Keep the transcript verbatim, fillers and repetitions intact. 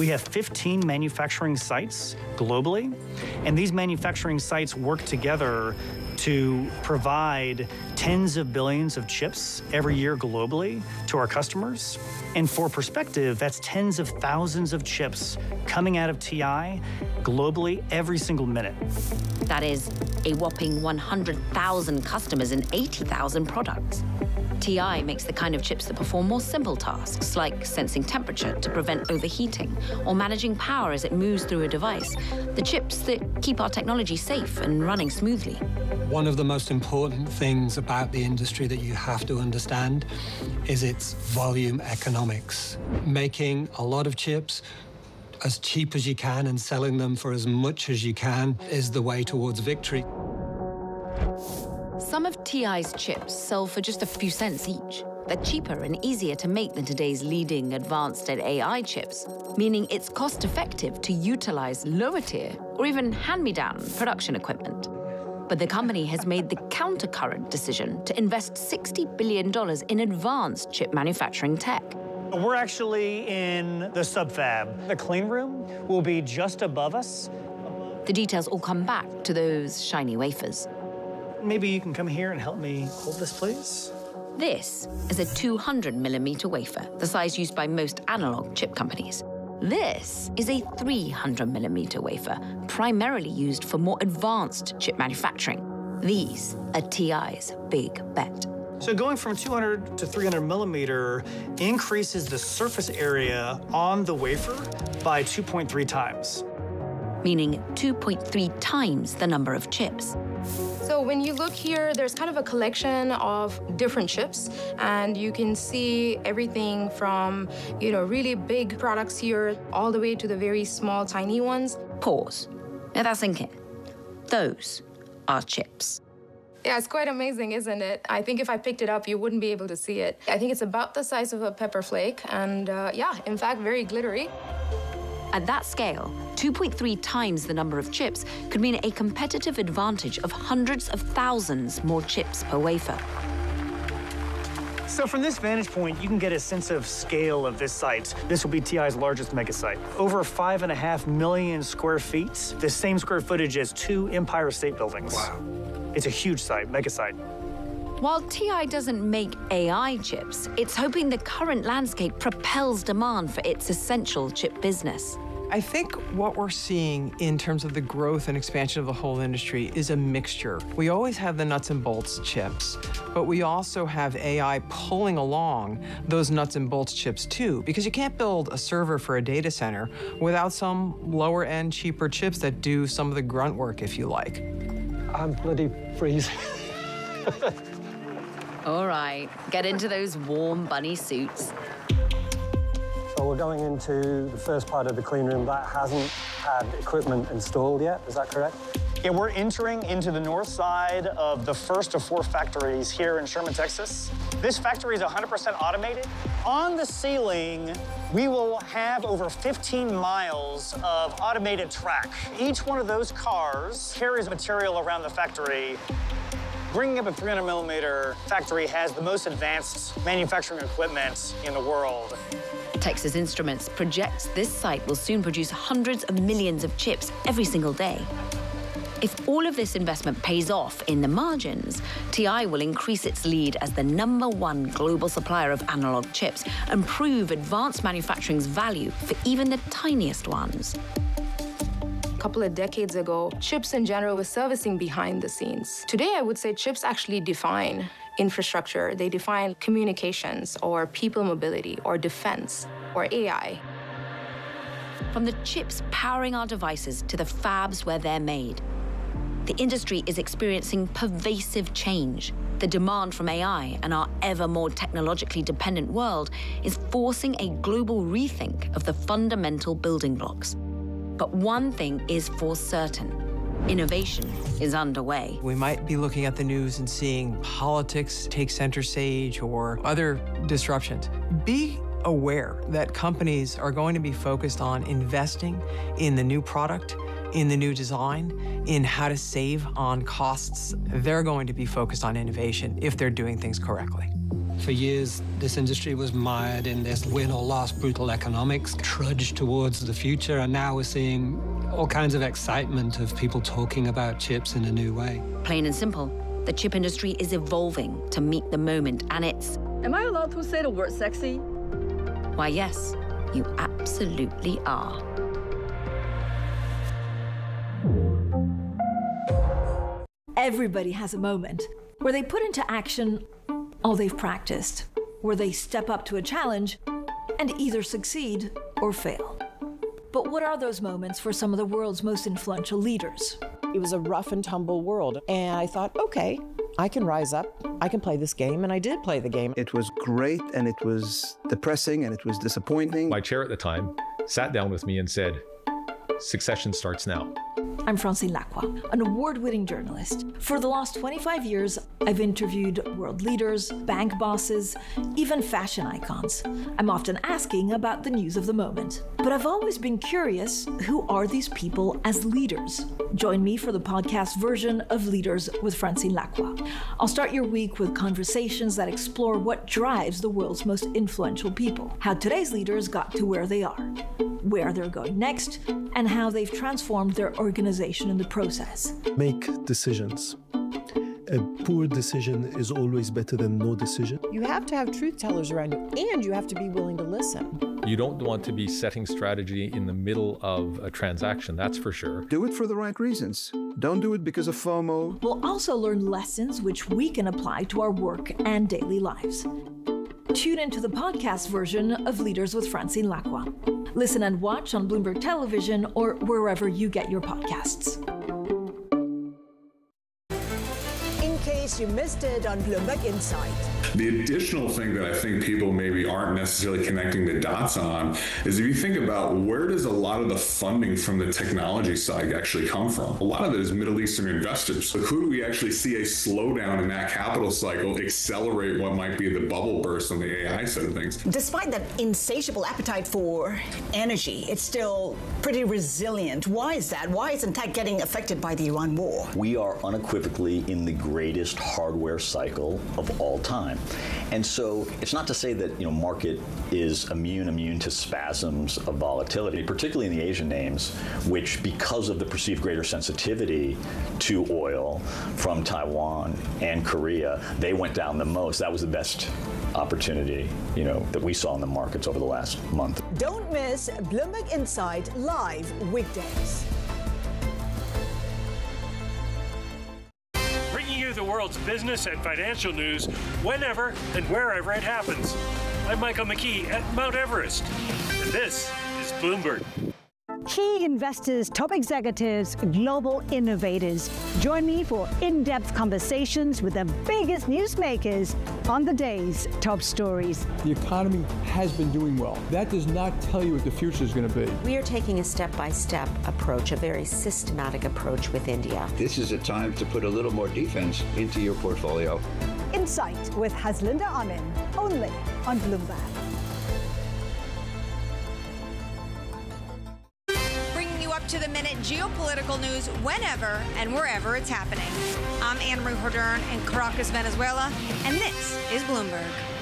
We have fifteen manufacturing sites globally, and these manufacturing sites work together to provide tens of billions of chips every year globally to our customers. And for perspective, that's tens of thousands of chips coming out of T I globally every single minute. That is a whopping one hundred thousand customers and eighty thousand products. T I makes the kind of chips that perform more simple tasks, like sensing temperature to prevent overheating, or managing power as it moves through a device. The chips that keep our technology safe and running smoothly. One of the most important things about the industry that you have to understand is its volume economics. Making a lot of chips as cheap as you can and selling them for as much as you can is the way towards victory. Some of T I's chips sell for just a few cents each. They're cheaper and easier to make than today's leading advanced A I chips, meaning it's cost-effective to utilize lower-tier or even hand-me-down production equipment. But the company has made the countercurrent decision to invest sixty billion dollars in advanced chip manufacturing tech. We're actually in the subfab. The clean room will be just above us. The details all come back to those shiny wafers. Maybe you can come here and help me hold this, please? This is a two hundred millimeter wafer, the size used by most analog chip companies. This is a three hundred millimeter wafer, primarily used for more advanced chip manufacturing. These are T I's big bet. So going from two hundred to three hundred millimeter increases the surface area on the wafer by two point three times. Meaning two point three times the number of chips. So when you look here, there's kind of a collection of different chips, and you can see everything from, you know, really big products here all the way to the very small, tiny ones. Pause. Now that's in. Those are chips. Yeah, it's quite amazing, isn't it? I think if I picked it up, you wouldn't be able to see it. I think it's about the size of a pepper flake, and uh, yeah, in fact, very glittery. At that scale, two point three times the number of chips could mean a competitive advantage of hundreds of thousands more chips per wafer. So from this vantage point, you can get a sense of scale of this site. This will be T I's largest mega site. Over five and a half million square feet, the same square footage as two Empire State Buildings. Wow. It's a huge site, mega site. While T I doesn't make A I chips, it's hoping the current landscape propels demand for its essential chip business. I think what we're seeing in terms of the growth and expansion of the whole industry is a mixture. We always have the nuts and bolts chips, but we also have A I pulling along those nuts and bolts chips too, because you can't build a server for a data center without some lower end, cheaper chips that do some of the grunt work, if you like. I'm bloody freezing. All right, get into those warm bunny suits. So we're going into the first part of the clean room that hasn't had equipment installed yet, is that correct? Yeah, we're entering into the north side of the first of four factories here in Sherman, Texas. This factory is one hundred percent automated. On the ceiling, we will have over fifteen miles of automated track. Each one of those cars carries material around the factory. Bringing up a three hundred millimeter factory has the most advanced manufacturing equipment in the world. Texas Instruments projects this site will soon produce hundreds of millions of chips every single day. If all of this investment pays off in the margins, T I will increase its lead as the number one global supplier of analog chips and prove advanced manufacturing's value for even the tiniest ones. A couple of decades ago, chips in general was servicing behind the scenes. Today, I would say chips actually define infrastructure. They define communications or people mobility or defense or A I. From the chips powering our devices to the fabs where they're made, the industry is experiencing pervasive change. The demand from A I and our ever more technologically dependent world is forcing a global rethink of the fundamental building blocks. But one thing is for certain. Innovation is underway. We might be looking at the news and seeing politics take center stage or other disruptions. Be aware that companies are going to be focused on investing in the new product, in the new design, in how to save on costs. They're going to be focused on innovation if they're doing things correctly. For years, this industry was mired in this win or loss brutal economics, trudge towards the future, and now we're seeing all kinds of excitement of people talking about chips in a new way. Plain and simple, the chip industry is evolving to meet the moment, and it's... Am I allowed to say the word sexy? Why, yes, you absolutely are. Everybody has a moment where they put into action all they've practiced, where they step up to a challenge and either succeed or fail. But what are those moments for some of the world's most influential leaders? It was a rough and tumble world, and I thought, okay, I can rise up, I can play this game, and I did play the game. It was great, and it was depressing, and it was disappointing. My chair at the time sat down with me and said, "Succession starts now." I'm Francine Lacqua, an award-winning journalist. For the last twenty-five years, I've interviewed world leaders, bank bosses, even fashion icons. I'm often asking about the news of the moment. But I've always been curious, who are these people as leaders? Join me for the podcast version of Leaders with Francine Lacqua. I'll start your week with conversations that explore what drives the world's most influential people, how today's leaders got to where they are, where they're going next, and how they've transformed their organization in the process. Make decisions. A poor decision is always better than no decision. You have to have truth tellers around you, and you have to be willing to listen. You don't want to be setting strategy in the middle of a transaction, that's for sure. Do it for the right reasons. Don't do it because of FOMO. We'll also learn lessons which we can apply to our work and daily lives. Tune into the podcast version of Leaders with Francine Lacqua. Listen and watch on Bloomberg Television or wherever you get your podcasts. In case you missed it on Bloomberg Insight. The additional thing that I think people maybe aren't necessarily connecting the dots on is if you think about where does a lot of the funding from the technology side actually come from? A lot of it is Middle Eastern investors. So who do we actually see a slowdown in that capital cycle accelerate what might be the bubble burst on the A I side of things? Despite that insatiable appetite for energy, it's still pretty resilient. Why is that? Why isn't tech getting affected by the Iran war? We are unequivocally in the greatest hardware cycle of all time. And so it's not to say that, you know, market is immune, immune to spasms of volatility, particularly in the Asian names, which because of the perceived greater sensitivity to oil from Taiwan and Korea, they went down the most. That was the best opportunity, you know, that we saw in the markets over the last month. Don't miss Bloomberg Insight live weekdays. The world's business and financial news whenever and wherever it happens. I'm Michael McKee at Mount Everest, and this is Bloomberg. Key investors, top executives, global innovators. Join me for in-depth conversations with the biggest newsmakers on the day's top stories. The economy has been doing well. That does not tell you what the future is going to be. We are taking a step-by-step approach, a very systematic approach with India. This is a time to put a little more defense into your portfolio. Insight with Haslinda Amin, only on Bloomberg. To the minute geopolitical news whenever and wherever it's happening. I'm Anne Marie Hordern in Caracas, Venezuela, and this is Bloomberg.